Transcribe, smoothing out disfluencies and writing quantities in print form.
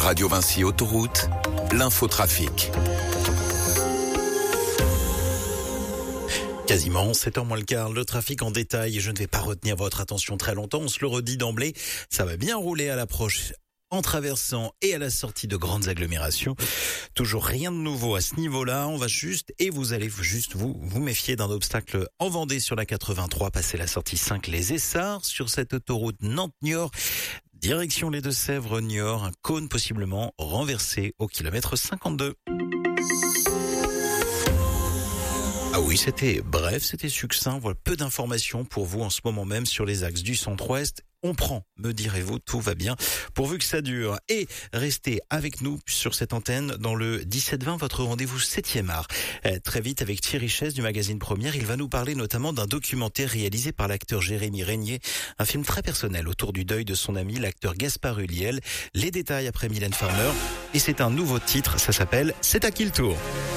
Radio Vinci Autoroute, l'infotrafic. Quasiment 7h moins le quart, le trafic en détail. Je ne vais pas retenir votre attention très longtemps, on se le redit d'emblée. Ça va bien rouler à l'approche en traversant et à la sortie de grandes agglomérations. Toujours rien de nouveau à ce niveau-là. On va juste, et vous allez juste vous méfier d'un obstacle en Vendée sur la 83, passer la sortie 5 les Essarts, sur cette autoroute Nantes-Niort. Direction les Deux-Sèvres-Niort, un cône possiblement renversé au kilomètre 52. Ah oui, c'était bref, c'était succinct. Voilà, peu d'informations pour vous en ce moment même sur les axes du centre-ouest. On prend, me direz-vous, tout va bien, pourvu que ça dure. Et restez avec nous sur cette antenne dans le 17-20, votre rendez-vous 7e art. Très vite avec Thierry Chess du magazine Première, il va nous parler notamment d'un documentaire réalisé par l'acteur Jérémy Régnier, un film très personnel autour du deuil de son ami, l'acteur Gaspard Ulliel. Les détails après Mylène Farmer. Et c'est un nouveau titre, ça s'appelle « C'est à qui le tour ?»